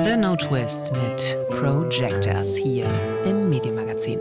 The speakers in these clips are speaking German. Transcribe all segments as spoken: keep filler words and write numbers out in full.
The No Twist mit Projectors hier im Medienmagazin.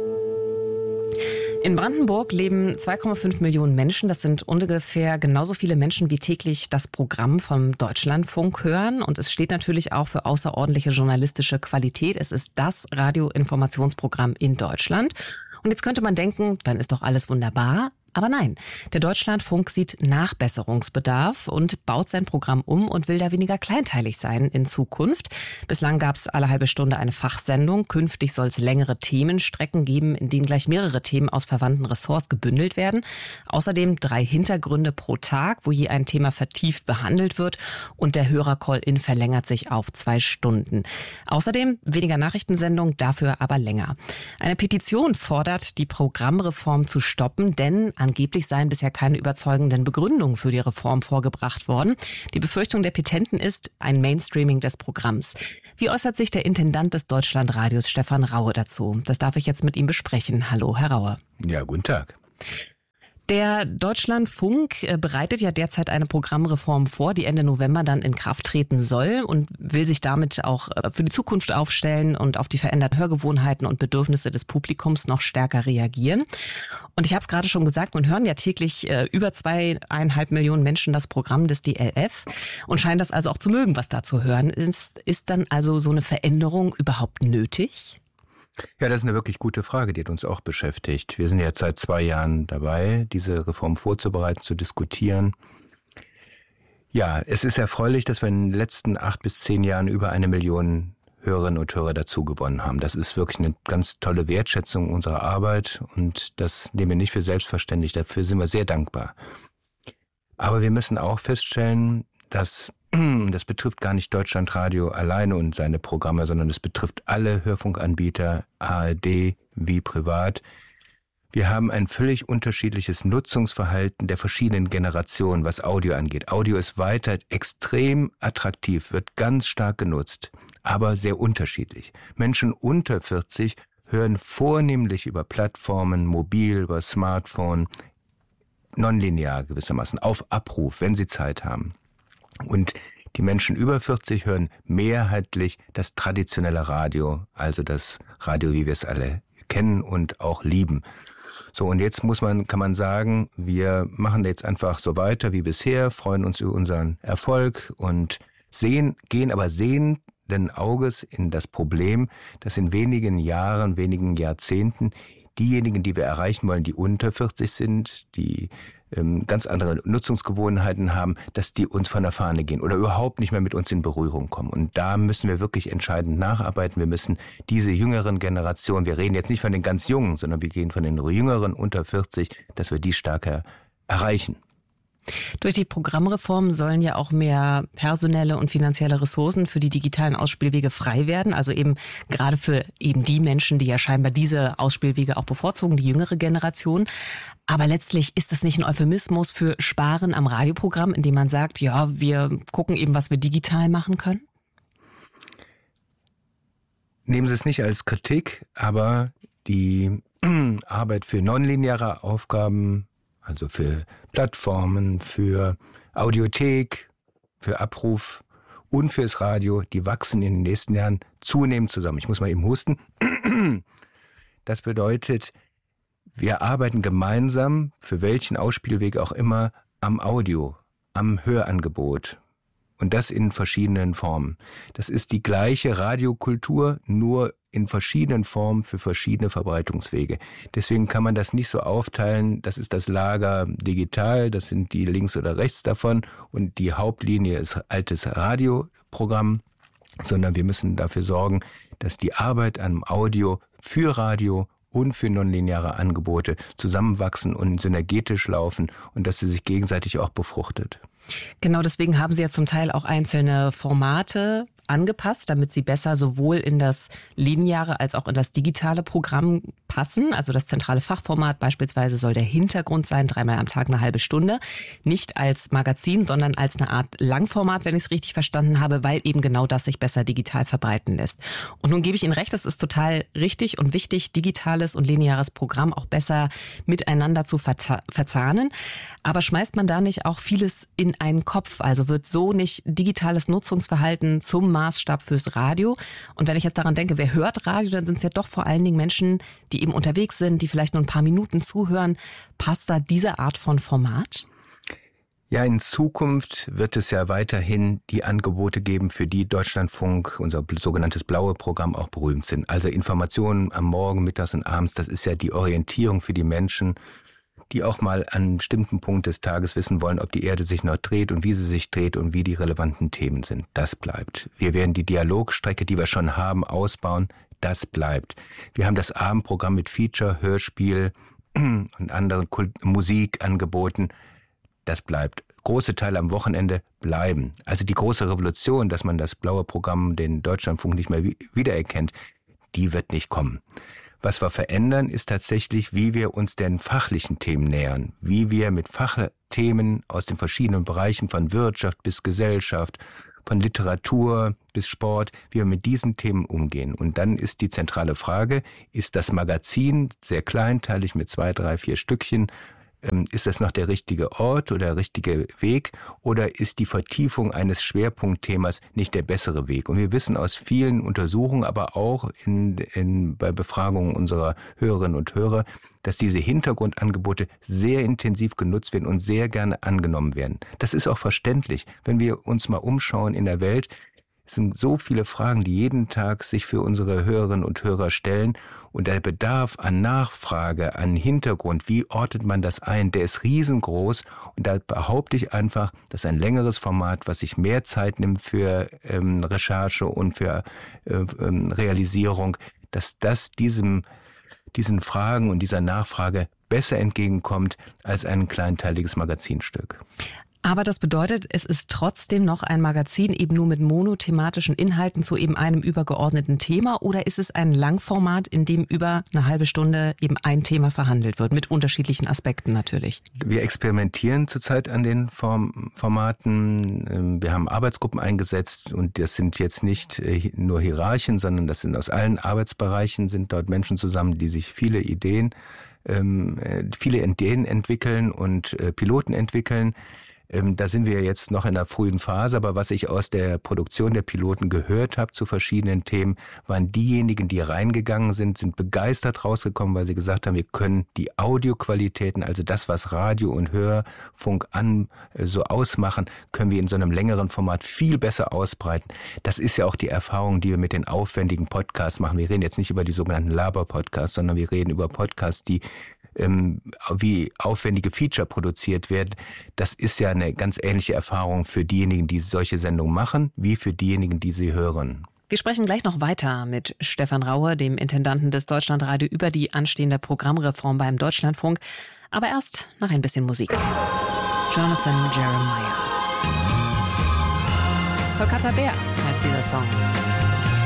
In Brandenburg leben zwei Komma fünf Millionen Menschen. Das sind ungefähr genauso viele Menschen, wie täglich das Programm vom Deutschlandfunk hören. Und es steht natürlich auch für außerordentliche journalistische Qualität. Es ist das Radioinformationsprogramm in Deutschland. Und jetzt könnte man denken, dann ist doch alles wunderbar. Aber nein, der Deutschlandfunk sieht Nachbesserungsbedarf und baut sein Programm um und will da weniger kleinteilig sein in Zukunft. Bislang gab es alle halbe Stunde eine Fachsendung. Künftig soll es längere Themenstrecken geben, in denen gleich mehrere Themen aus verwandten Ressorts gebündelt werden. Außerdem drei Hintergründe pro Tag, wo je ein Thema vertieft behandelt wird. Und der Hörer-Call-In verlängert sich auf zwei Stunden. Außerdem weniger Nachrichtensendung, dafür aber länger. Eine Petition fordert, die Programmreform zu stoppen, denn angeblich seien bisher keine überzeugenden Begründungen für die Reform vorgebracht worden. Die Befürchtung der Petenten ist ein Mainstreaming des Programms. Wie äußert sich der Intendant des Deutschlandradios Stefan Raue dazu? Das darf ich jetzt mit ihm besprechen. Hallo, Herr Raue. Ja, guten Tag. Der Deutschlandfunk bereitet ja derzeit eine Programmreform vor, die Ende November dann in Kraft treten soll und will sich damit auch für die Zukunft aufstellen und auf die veränderten Hörgewohnheiten und Bedürfnisse des Publikums noch stärker reagieren. Und ich habe es gerade schon gesagt, man hören ja täglich über zweieinhalb Millionen Menschen das Programm des D L F und scheint das also auch zu mögen, was da zu hören ist. Ist dann also so eine Veränderung überhaupt nötig? Ja, das ist eine wirklich gute Frage, die uns auch beschäftigt. Wir sind jetzt seit zwei Jahren dabei, diese Reform vorzubereiten, zu diskutieren. Ja, es ist erfreulich, dass wir in den letzten acht bis zehn Jahren über eine Million Hörerinnen und Hörer dazu gewonnen haben. Das ist wirklich eine ganz tolle Wertschätzung unserer Arbeit und das nehmen wir nicht für selbstverständlich. Dafür sind wir sehr dankbar. Aber wir müssen auch feststellen, dass das betrifft gar nicht Deutschlandradio alleine und seine Programme, sondern es betrifft alle Hörfunkanbieter, A R D wie privat. Wir haben ein völlig unterschiedliches Nutzungsverhalten der verschiedenen Generationen, was Audio angeht. Audio ist weiter extrem attraktiv, wird ganz stark genutzt, aber sehr unterschiedlich. Menschen unter vierzig hören vornehmlich über Plattformen, mobil, über Smartphone, nonlinear gewissermaßen, auf Abruf, wenn sie Zeit haben. Und die Menschen über vierzig hören mehrheitlich das traditionelle Radio, also das Radio, wie wir es alle kennen und auch lieben. So, und jetzt muss man, kann man sagen, wir machen jetzt einfach so weiter wie bisher, freuen uns über unseren Erfolg und sehen, gehen aber sehenden Auges in das Problem, dass in wenigen Jahren, wenigen Jahrzehnten diejenigen, die wir erreichen wollen, die unter vierzig sind, die ähm, ganz andere Nutzungsgewohnheiten haben, dass die uns von der Fahne gehen oder überhaupt nicht mehr mit uns in Berührung kommen. Und da müssen wir wirklich entscheidend nacharbeiten. Wir müssen diese jüngeren Generationen, wir reden jetzt nicht von den ganz Jungen, sondern wir gehen von den jüngeren unter vierzig, dass wir die stärker erreichen. Durch die Programmreform sollen ja auch mehr personelle und finanzielle Ressourcen für die digitalen Ausspielwege frei werden. Also eben gerade für eben die Menschen, die ja scheinbar diese Ausspielwege auch bevorzugen, die jüngere Generation. Aber letztlich ist das nicht ein Euphemismus für Sparen am Radioprogramm, indem man sagt, ja, wir gucken eben, was wir digital machen können? Nehmen Sie es nicht als Kritik, aber die Arbeit für nonlineare Aufgaben, also für Plattformen, für Audiothek, für Abruf und fürs Radio, die wachsen in den nächsten Jahren zunehmend zusammen. Ich muss mal eben husten. Das bedeutet, wir arbeiten gemeinsam, für welchen Ausspielweg auch immer, am Audio, am Hörangebot. Und das in verschiedenen Formen. Das ist die gleiche Radiokultur, nur in verschiedenen Formen für verschiedene Verbreitungswege. Deswegen kann man das nicht so aufteilen, das ist das Lager digital, das sind die links oder rechts davon und die Hauptlinie ist altes Radioprogramm, sondern wir müssen dafür sorgen, dass die Arbeit am Audio für Radio und für nonlineare Angebote zusammenwachsen und synergetisch laufen und dass sie sich gegenseitig auch befruchtet. Genau, deswegen haben Sie ja zum Teil auch einzelne Formate angepasst, damit sie besser sowohl in das lineare als auch in das digitale Programm passen. Also das zentrale Fachformat beispielsweise soll der Hintergrund sein, dreimal am Tag eine halbe Stunde. Nicht als Magazin, sondern als eine Art Langformat, wenn ich es richtig verstanden habe, weil eben genau das sich besser digital verbreiten lässt. Und nun gebe ich Ihnen recht, es ist total richtig und wichtig, digitales und lineares Programm auch besser miteinander zu verzahnen. Aber schmeißt man da nicht auch vieles in einen Kopf? Also wird so nicht digitales Nutzungsverhalten zum Maßstab fürs Radio. Und wenn ich jetzt daran denke, wer hört Radio, dann sind es ja doch vor allen Dingen Menschen, die eben unterwegs sind, die vielleicht nur ein paar Minuten zuhören. Passt da diese Art von Format? Ja, in Zukunft wird es ja weiterhin die Angebote geben, für die Deutschlandfunk, unser sogenanntes blaue Programm, auch berühmt sind. Also Informationen am Morgen, mittags und abends, das ist ja die Orientierung für die Menschen, die auch mal an einem bestimmten Punkt des Tages wissen wollen, ob die Erde sich noch dreht und wie sie sich dreht und wie die relevanten Themen sind. Das bleibt. Wir werden die Dialogstrecke, die wir schon haben, ausbauen. Das bleibt. Wir haben das Abendprogramm mit Feature, Hörspiel und anderen Kult- Musikangeboten. Das bleibt. Große Teile am Wochenende bleiben. Also die große Revolution, dass man das blaue Programm, den Deutschlandfunk nicht mehr wiedererkennt, die wird nicht kommen. Was wir verändern, ist tatsächlich, wie wir uns den fachlichen Themen nähern. Wie wir mit Fachthemen aus den verschiedenen Bereichen von Wirtschaft bis Gesellschaft, von Literatur bis Sport, wie wir mit diesen Themen umgehen. Und dann ist die zentrale Frage, ist das Magazin sehr kleinteilig mit zwei, drei, vier Stückchen, ist das noch der richtige Ort oder der richtige Weg oder ist die Vertiefung eines Schwerpunktthemas nicht der bessere Weg? Und wir wissen aus vielen Untersuchungen, aber auch in, in, bei Befragungen unserer Hörerinnen und Hörer, dass diese Hintergrundangebote sehr intensiv genutzt werden und sehr gerne angenommen werden. Das ist auch verständlich. Wenn wir uns mal umschauen in der Welt, es sind so viele Fragen, die jeden Tag sich für unsere Hörerinnen und Hörer stellen. Und der Bedarf an Nachfrage, an Hintergrund, wie ordnet man das ein, der ist riesengroß. Und da behaupte ich einfach, dass ein längeres Format, was sich mehr Zeit nimmt für ähm, Recherche und für äh, ähm, Realisierung, dass das diesem, diesen Fragen und dieser Nachfrage besser entgegenkommt als ein kleinteiliges Magazinstück. Aber das bedeutet, es ist trotzdem noch ein Magazin, eben nur mit monothematischen Inhalten zu eben einem übergeordneten Thema, oder ist es ein Langformat, in dem über eine halbe Stunde eben ein Thema verhandelt wird, mit unterschiedlichen Aspekten natürlich? Wir experimentieren zurzeit an den Form- Formaten. Wir haben Arbeitsgruppen eingesetzt und das sind jetzt nicht nur Hierarchien, sondern das sind aus allen Arbeitsbereichen, sind dort Menschen zusammen, die sich viele Ideen, viele Ideen entwickeln und Piloten entwickeln. Da sind wir jetzt noch in der frühen Phase, aber was ich aus der Produktion der Piloten gehört habe zu verschiedenen Themen, waren diejenigen, die reingegangen sind, sind begeistert rausgekommen, weil sie gesagt haben, wir können die Audioqualitäten, also das, was Radio und Hörfunk an so ausmachen, können wir in so einem längeren Format viel besser ausbreiten. Das ist ja auch die Erfahrung, die wir mit den aufwendigen Podcasts machen. Wir reden jetzt nicht über die sogenannten Laber-Podcasts, sondern wir reden über Podcasts, die wie aufwendige Feature produziert werden. Das ist ja eine ganz ähnliche Erfahrung für diejenigen, die solche Sendungen machen, wie für diejenigen, die sie hören. Wir sprechen gleich noch weiter mit Stefan Raue, dem Intendanten des Deutschlandradio, über die anstehende Programmreform beim Deutschlandfunk. Aber erst nach ein bisschen Musik. Jonathan Jeremiah. Kolkata Bär heißt dieser Song.